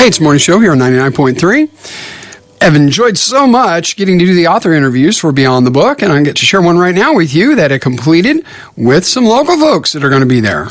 Tonight's morning show here on 99.3. I've enjoyed so much getting to do the author interviews for Beyond the Book, and I get to share one right now with you that I completed with some local folks that are going to be there.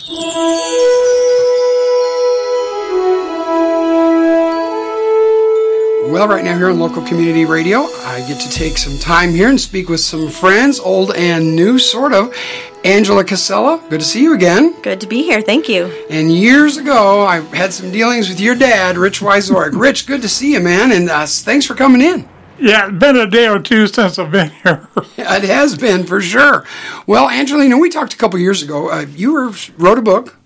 Well, right now here on Local Community Radio, I get to take some time here and speak with some friends, old and new, sort of. Angela Casella, good to see you again. Good to be here, thank you. And years ago, I had some dealings with your dad, Rich Wyzorek. Rich, good to see you, man, and thanks for coming in. Yeah, it's been a day or two since I've been here. It has been, for sure. Well, Angela, we talked a couple years ago. You wrote a book.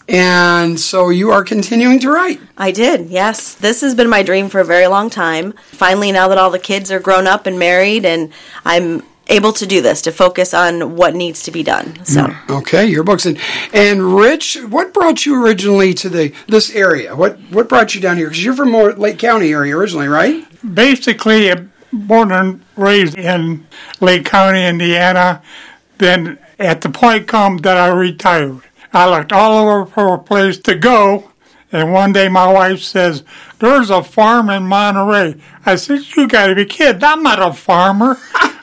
And so you are continuing to write. I did, yes. This has been my dream for a very long time. Finally, now that all the kids are grown up and married, and I'm able to do this, to focus on what needs to be done. So, okay, your books. And Rich, what brought you originally to this area? What brought you down here? Because you're from Lake County area originally, right? Basically, born and raised in Lake County, Indiana. Then at the point come that I retired. I looked all over for a place to go, and one day my wife says, "There's a farm in Monterey." I said, "You got to be kidding. I'm not a farmer."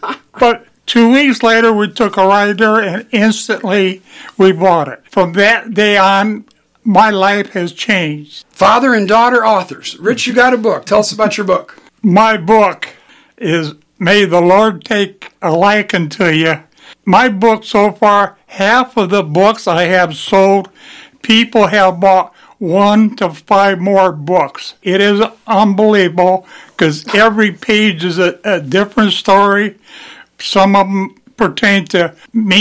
But 2 weeks later, we took a ride there, and instantly we bought it. From that day on, my life has changed. Father and daughter authors. Rich, you got a book. Tell us about your book. My book is May the Lord Take a Liking to You. My book so far, half of the books I have sold, people have bought 1 to 5 more books. It is unbelievable because every page is a different story. Some of them pertain to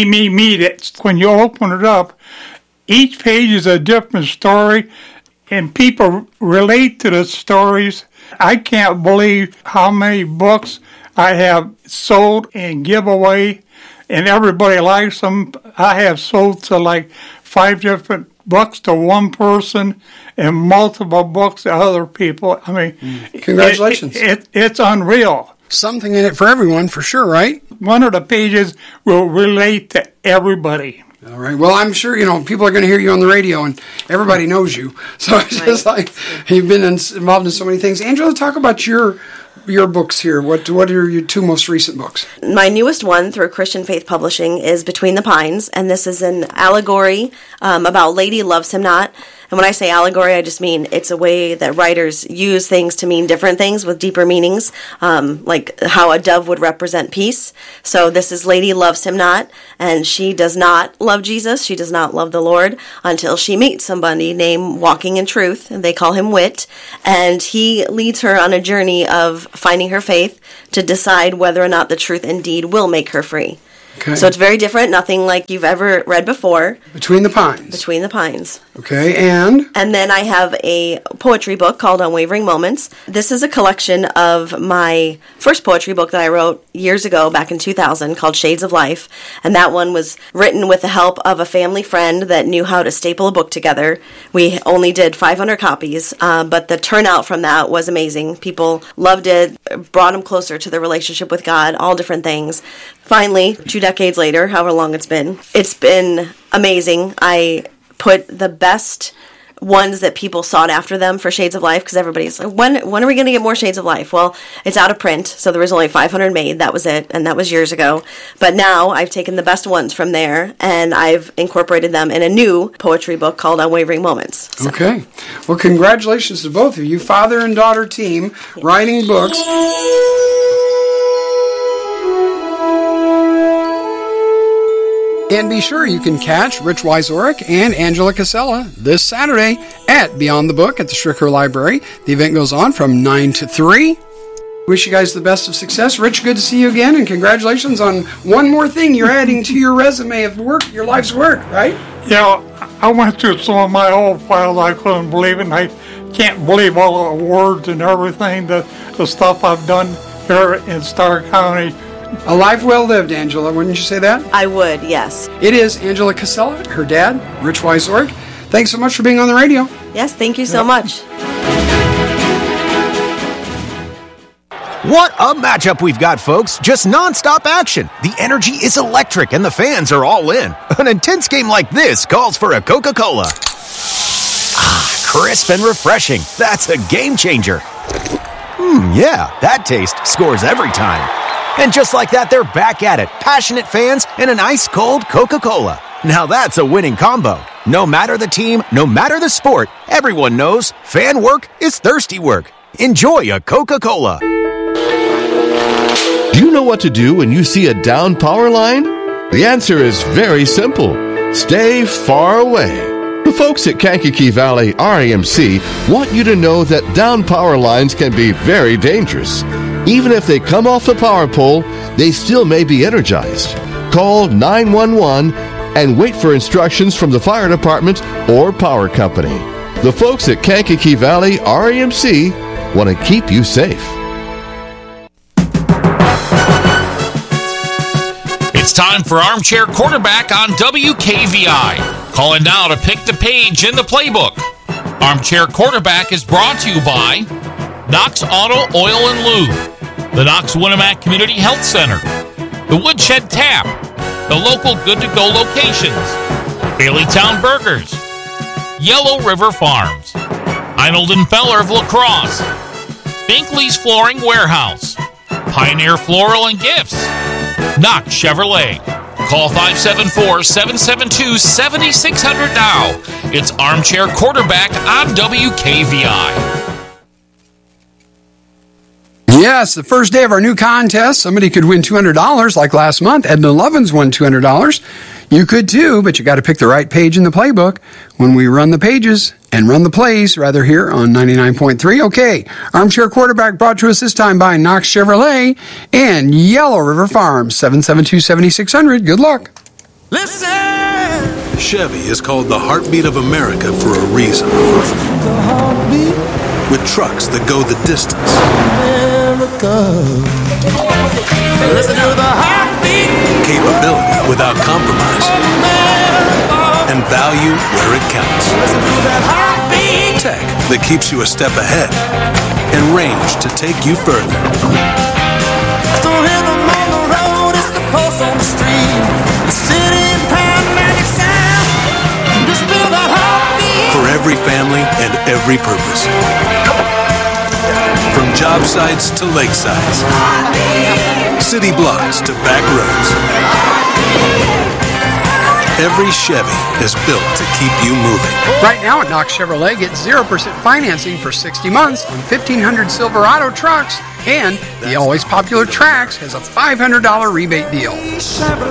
me. When you open it up, each page is a different story, and people relate to the stories. I can't believe how many books I have sold and give away. And everybody likes them. I have sold to like 5 different books to one person and multiple books to other people. I mean, congratulations. It's unreal. Something in it for everyone, for sure, right? One of the pages will relate to everybody. All right. Well, I'm sure, people are going to hear you on the radio, and everybody knows you. So it's just like you've been involved in so many things. Angela, talk about your books here. What are your 2 most recent books? My newest one through Christian Faith Publishing is Between the Pines, and this is an allegory about Lady Loves Him Not. And when I say allegory, I just mean it's a way that writers use things to mean different things with deeper meanings, like how a dove would represent peace. So this is Lady Loves Him Not, and she does not love Jesus. She does not love the Lord until she meets somebody named Walking in Truth, and they call him Wit, and he leads her on a journey of finding her faith to decide whether or not the truth indeed will make her free. Okay. So it's very different, nothing like you've ever read before. Between the Pines. Between the Pines. Okay, and then I have a poetry book called Unwavering Moments. This is a collection of my first poetry book that I wrote years ago, back in 2000, called Shades of Life. And that one was written with the help of a family friend that knew how to staple a book together. We only did 500 copies, but the turnout from that was amazing. People loved it, brought them closer to their relationship with God, all different things. Finally, 2 decades later, however long it's been amazing. I put the best ones that people sought after them for Shades of Life, because everybody's like, when are we going to get more Shades of Life? Well, it's out of print, so there was only 500 made. That was it, and that was years ago. But now I've taken the best ones from there, and I've incorporated them in a new poetry book called Unwavering Moments. So. Okay. Well, congratulations to both of you, father and daughter team, writing books. And be sure you can catch Rich Wyzorek and Angela Casella this Saturday at Beyond the Book at the Stricker Library. The event goes on from 9 to 3. Wish you guys the best of success. Rich, good to see you again, and congratulations on one more thing you're adding to your resume of work, your life's work, right? Yeah, I went through some of my old files. I couldn't believe it, and I can't believe all the awards and everything, the stuff I've done here in Starr County. A life well lived, Angela. Wouldn't you say that? I would, yes. It is Angela Casella, her dad, Rich Wyzorek. Thanks so much for being on the radio. Yes, thank you so much. What a matchup we've got, folks. Just nonstop action. The energy is electric and the fans are all in. An intense game like this calls for a Coca-Cola. crisp and refreshing. That's a game changer. Yeah, that taste scores every time. And just like that, they're back at it. Passionate fans and an ice-cold Coca-Cola. Now that's a winning combo. No matter the team, no matter the sport, everyone knows fan work is thirsty work. Enjoy a Coca-Cola. Do you know what to do when you see a down power line? The answer is very simple. Stay far away. The folks at Kankakee Valley RAMC want you to know that down power lines can be very dangerous. Even if they come off the power pole, they still may be energized. Call 911 and wait for instructions from the fire department or power company. The folks at Kankakee Valley RAMC want to keep you safe. It's time for Armchair Quarterback on WKVI. Call in now to pick the page in the playbook. Armchair Quarterback is brought to you by Knox Auto Oil and Lube, the Knox Winnemac Community Health Center, the Woodshed Tap, the local Good to Go locations, Baileytown Burgers, Yellow River Farms, Einold and Feller of La Crosse, Binkley's Flooring Warehouse, Pioneer Floral and Gifts, Knox Chevrolet. Call 574-772-7600 now. It's Armchair Quarterback on WKVI. Yes, the first day of our new contest, somebody could win $200 like last month. Edna Lovins won $200. You could too, but you got to pick the right page in the playbook when we run the pages and run the plays, rather, here on 99.3. Okay, Armchair Quarterback brought to us this time by Knox Chevrolet and Yellow River Farms, 772-7600. Good luck. Listen! Chevy is called the heartbeat of America for a reason. With trucks that go the distance. Listen to the heartbeat. Capability without compromise. And value where it counts. Listen to that heartbeat. Tech that keeps you a step ahead. And range to take you further. The rhythm on the road is the pulse on the street. The city and panoramic sound. Just feel the heartbeat. For every family and every purpose. From job sites to lakesides, city blocks to back roads, every Chevy is built to keep you moving. Right now at Knox Chevrolet, get 0% financing for 60 months on 1,500 Silverado trucks, and the always popular Trax has a $500 rebate deal.